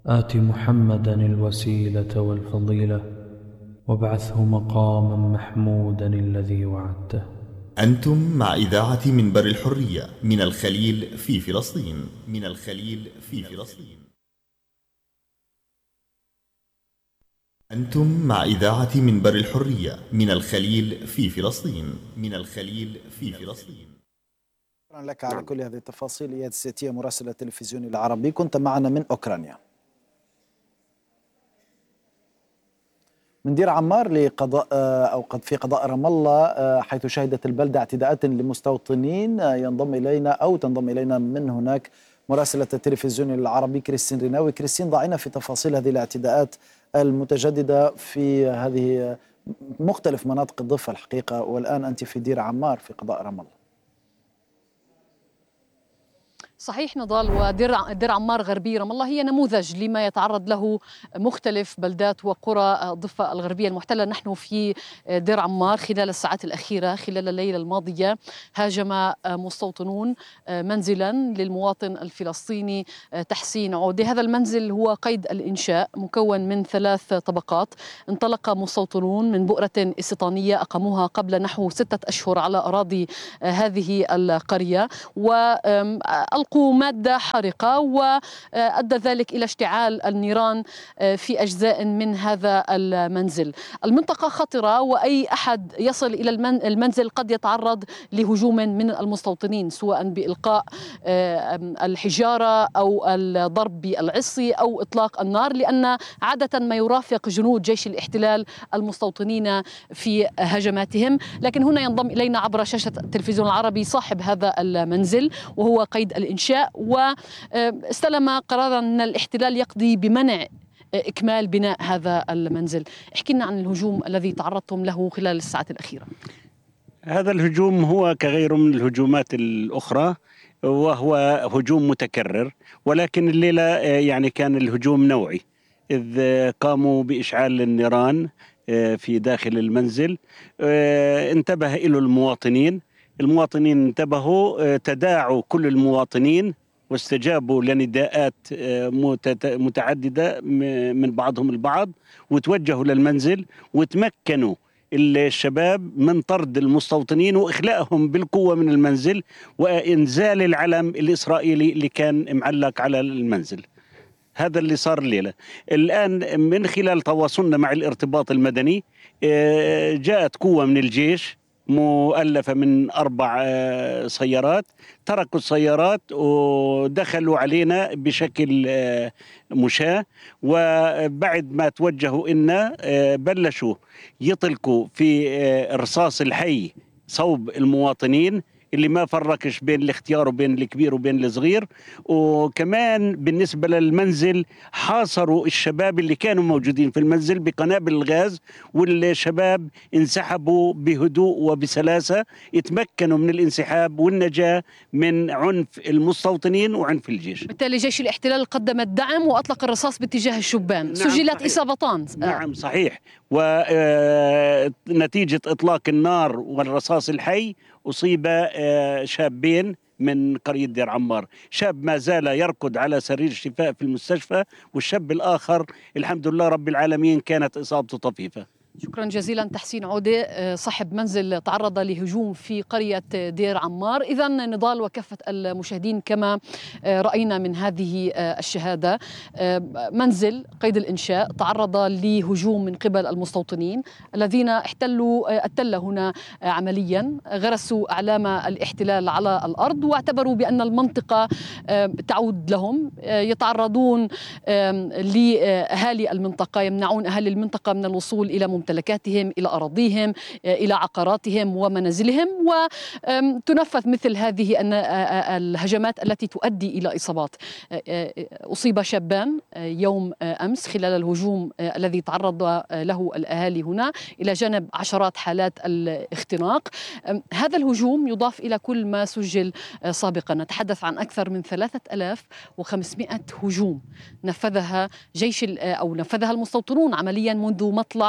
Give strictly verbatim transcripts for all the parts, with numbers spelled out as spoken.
آت محمدا الوسيلة والفضيلة وابعثه مقاما محمودا الذي وعدته. أنتم مع إذاعة منبر الحرية من الخليل في فلسطين من الخليل في فلسطين. أنتم مع إذاعة منبر الحرية من الخليل في فلسطين من الخليل في فلسطين. شكرا لك على كل هذه التفاصيل. إياد السيتية مراسل التلفزيون العربي، كنت معنا من أوكرانيا. من دير عمار لقضاء أو قد في قضاء رام الله، حيث شهدت البلدة اعتداءات لمستوطنين، ينضم إلينا أو تنضم إلينا من هناك مراسلة التلفزيون العربي كريستين ريناوي. كريستين، ضعينا في تفاصيل هذه الاعتداءات المتجددة في هذه مختلف مناطق الضفة الحقيقة، والآن أنت في دير عمار في قضاء رام الله. صحيح نضال، ودير دير عمار غربي رام الله هي نموذج لما يتعرض له مختلف بلدات وقرى الضفة الغربية المحتلة. نحن في دير عمار خلال الساعات الأخيرة، خلال الليلة الماضية، هاجم مستوطنون منزلا للمواطن الفلسطيني تحسين عودة. هذا المنزل هو قيد الإنشاء، مكون من ثلاث طبقات. انطلق مستوطنون من بؤرة استيطانية أقاموها قبل نحو ستة أشهر على أراضي هذه القرية، وألقوا مادة حارقة، وأدى ذلك إلى اشتعال النيران في أجزاء من هذا المنزل. المنطقة خطرة، وأي أحد يصل إلى المنزل قد يتعرض لهجوم من المستوطنين، سواء بإلقاء الحجارة أو الضرب بالعصي أو إطلاق النار، لأن عادة ما يرافق جنود جيش الاحتلال المستوطنين في هجماتهم. لكن هنا ينضم إلينا عبر شاشة التلفزيون العربي صاحب هذا المنزل وهو قيد الإنشاء، واستلم قرارا من الاحتلال يقضي بمنع إكمال بناء هذا المنزل. احكي لنا عن الهجوم الذي تعرضتم له خلال الساعات الأخيرة. هذا الهجوم هو كغيره من الهجومات الأخرى، وهو هجوم متكرر، ولكن الليلة يعني كان الهجوم نوعي، إذ قاموا بإشعال النيران في داخل المنزل. انتبه إلى المواطنين المواطنين انتبهوا، تداعوا كل المواطنين واستجابوا لنداءات متعددة من بعضهم البعض، وتوجهوا للمنزل، وتمكنوا الشباب من طرد المستوطنين وإخلاءهم بالقوة من المنزل وإنزال العلم الإسرائيلي اللي كان معلق على المنزل. هذا اللي صار الليلة. الآن من خلال تواصلنا مع الارتباط المدني، جاءت قوة من الجيش مؤلفة من أربع سيارات، تركوا السيارات ودخلوا علينا بشكل مشاة، وبعد ما توجهوا إنا بلشوا يطلقوا في الرصاص الحي صوب المواطنين اللي ما فرقش بين الاختيار وبين الكبير وبين الصغير. وكمان بالنسبة للمنزل حاصروا الشباب اللي كانوا موجودين في المنزل بقنابل الغاز، والشباب انسحبوا بهدوء وبسلاسة، يتمكنوا من الانسحاب والنجاة من عنف المستوطنين وعنف الجيش. بالتالي جيش الاحتلال قدم الدعم وأطلق الرصاص باتجاه الشبان. نعم، سجلت صحيح. إصابتان. نعم صحيح. ونتيجة إطلاق النار والرصاص الحي أصيب شابين من قرية دير عمار، شاب ما زال يركض على سرير الشفاء في المستشفى، والشاب الآخر الحمد لله رب العالمين كانت إصابته طفيفة. شكرا جزيلا تحسين عودة، صاحب منزل تعرض لهجوم في قرية دير عمار. إذا نضال وكافة المشاهدين، كما رأينا من هذه الشهادة، منزل قيد الإنشاء تعرض لهجوم من قبل المستوطنين الذين احتلوا التلة هنا عمليا، غرسوا أعلام الاحتلال على الأرض واعتبروا بأن المنطقة تعود لهم. يتعرضون لأهالي المنطقة، يمنعون أهالي المنطقة من الوصول إلى ممتلكاتهم، إلى أراضيهم، إلى عقاراتهم ومنازلهم، وتنفذ مثل هذه الهجمات التي تؤدي إلى إصابات. أصيب شابان يوم أمس خلال الهجوم الذي تعرض له الأهالي هنا، إلى جانب عشرات حالات الاختناق. هذا الهجوم يضاف إلى كل ما سجل سابقا. نتحدث عن أكثر من ثلاثة آلاف وخمسمائة هجوم نفذها جيش أو نفذها المستوطنون عمليا منذ مطلع العام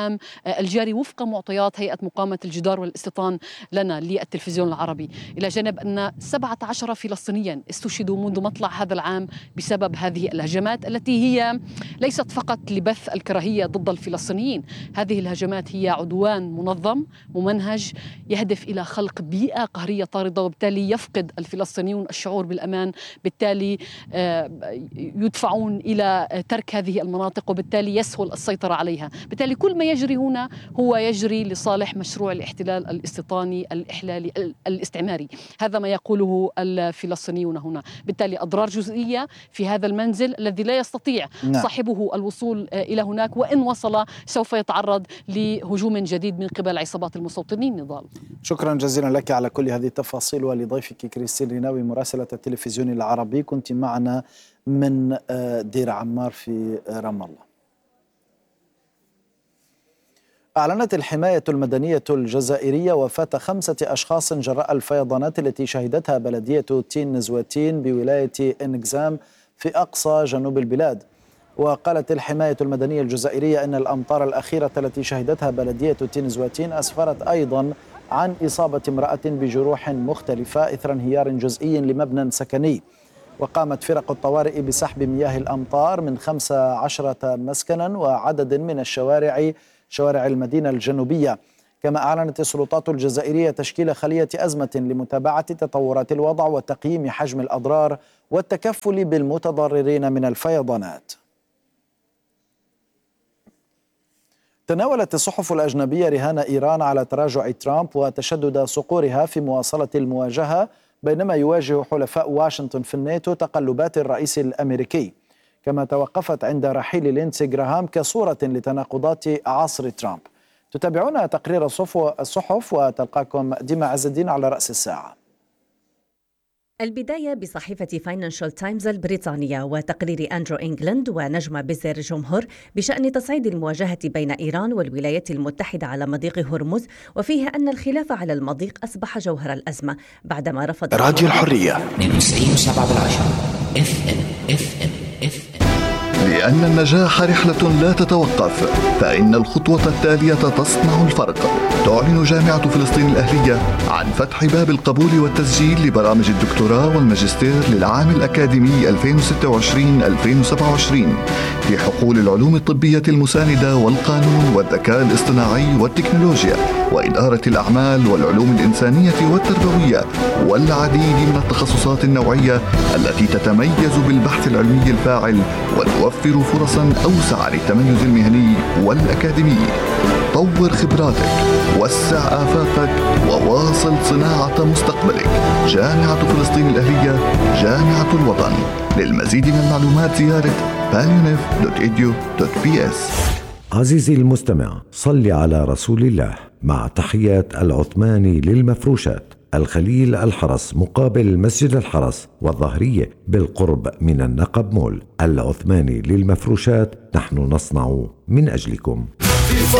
العام الجاري وفق معطيات هيئة مقاومة الجدار والاستيطان لنا للتلفزيون العربي، إلى جانب أن سبعة عشر فلسطينيا استشهدوا منذ مطلع هذا العام بسبب هذه الهجمات التي هي ليست فقط لبث الكراهية ضد الفلسطينيين. هذه الهجمات هي عدوان منظم ممنهج يهدف إلى خلق بيئة قهرية طاردة، وبالتالي يفقد الفلسطينيون الشعور بالأمان، بالتالي يدفعون إلى ترك هذه المناطق، وبالتالي يسهل السيطرة عليها. بالتالي كل ما يجري هنا هو يجري لصالح مشروع الاحتلال الاستيطاني الإحلالي الاستعماري، هذا ما يقوله الفلسطينيون هنا. بالتالي أضرار جزئية في هذا المنزل الذي لا يستطيع نعم. صاحبه الوصول إلى هناك، وإن وصل سوف يتعرض لهجوم جديد من قبل عصابات المستوطنين. نضال، شكرا جزيلا لك على كل هذه التفاصيل، ولضيفك كريستين ريناوي مراسلة التلفزيون العربي، كنت معنا من دير عمار في رام الله. أعلنت الحماية المدنية الجزائرية وفاة خمسة أشخاص جراء الفيضانات التي شهدتها بلدية تين نزواتين بولاية إنقزام في أقصى جنوب البلاد. وقالت الحماية المدنية الجزائرية أن الأمطار الأخيرة التي شهدتها بلدية تين نزواتين أسفرت أيضا عن إصابة امرأة بجروح مختلفة إثر انهيار جزئي لمبنى سكني. وقامت فرق الطوارئ بسحب مياه الأمطار من خمس عشرة مسكنا وعدد من الشوارع شوارع المدينة الجنوبية. كما أعلنت السلطات الجزائرية تشكيل خلية أزمة لمتابعة تطورات الوضع وتقييم حجم الأضرار والتكفل بالمتضررين من الفيضانات. تناولت الصحف الأجنبية رهان إيران على تراجع ترامب وتشدد صقورها في مواصلة المواجهة بينما يواجه حلفاء واشنطن في الناتو تقلبات الرئيس الأمريكي، كما توقفت عند رحيل ليندسي جراهام كصورة لتناقضات عصر ترامب. تتابعون تقرير الصحف وتلقاكم ديما عز الدين على رأس الساعة. البداية بصحيفة فاينانشال تايمز البريطانية وتقرير أندرو إنجلاند ونجمة بزر جمهور بشأن تصعيد المواجهة بين إيران والولايات المتحدة على مضيق هرمز، وفيه أن الخلاف على المضيق أصبح جوهر الأزمة بعدما رفض راديو الحرية اثنين وتسعين وسبعة بالعشرة اف ام اف ام اف ام. لأن النجاح رحلة لا تتوقف، فإن الخطوة التالية تصنع الفرق. تعلن جامعة فلسطين الأهلية عن فتح باب القبول والتسجيل لبرامج الدكتوراه والماجستير للعام الأكاديمي ألفين وستة وعشرين ألفين وسبعة وعشرين في حقول العلوم الطبية المساندة والقانون والذكاء الاصطناعي والتكنولوجيا وإدارة الأعمال والعلوم الإنسانية والتربوية والعديد من التخصصات النوعية التي تتميز بالبحث العلمي الفاعل وتوفر فرصا أوسع للتميز المهني والأكاديمي. طور خبراتك، وسع آفاقك، وواصل صناعة مستقبلك. جامعة فلسطين الأهلية، جامعة الوطن. للمزيد من المعلومات زيارة باليونيف دوت إيديو دوت بي إس. عزيزي المستمع، صل على رسول الله. مع تحيات العثماني للمفروشات، الخليل الحرس مقابل مسجد الحرس والظهرية بالقرب من النقب مول. العثماني للمفروشات، نحن نصنع من أجلكم.